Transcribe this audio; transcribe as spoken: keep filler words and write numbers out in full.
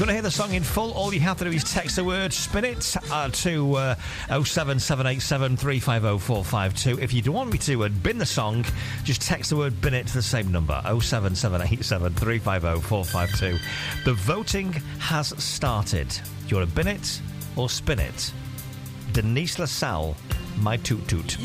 going to hear the song in full, all you have to do is text the word Spin It uh, to uh, oh seven seven eight seven three five oh four five two. If you do want me to uh, bin the song, just text the word Bin It to the same number, oh seven seven eight seven three five oh four five two. The voting has started. Do you want to bin it or spin it? Denise LaSalle, My Toot Toot.